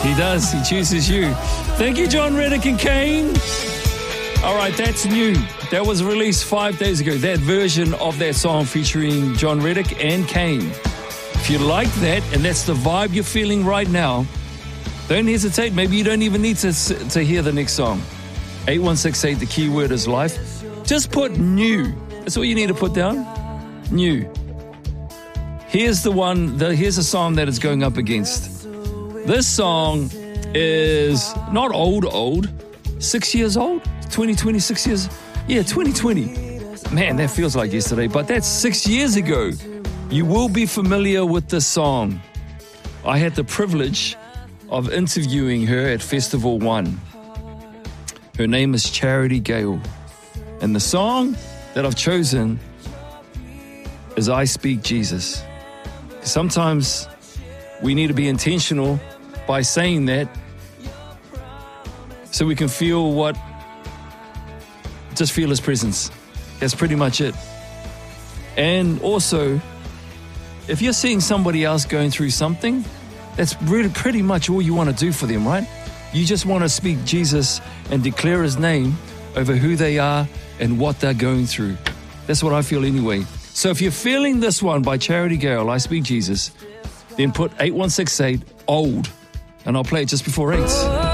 He does. He chooses you. Thank you, John Reddick and Kane. All right, that's new. That was released 5 days ago. That version of that song featuring John Reddick and Kane. If you like that, and that's the vibe you're feeling right now, don't hesitate. Maybe you don't even need to hear the next song. 8168, the keyword is life. Just put new. That's what you need to put down. New. Here's the one. Here's a song that it's going up against. This song is not old. 6 years old? 2020, 6 years? Yeah, 2020. Man, that feels like yesterday, but that's 6 years ago. You will be familiar with this song. I had the privilege of interviewing her at Festival 1. Her name is Charity Gale. And the song that I've chosen is I Speak Jesus. Sometimes we need to be intentional by saying that so we can feel feel his presence. That's pretty much it. And also, if you're seeing somebody else going through something, that's really pretty much all you want to do for them, right? You just want to speak Jesus and declare his name over who they are and what they're going through. That's what I feel anyway. So if you're feeling this one by Charity Gale, I Speak Jesus, then put 8168 old, and I'll play it just before 8.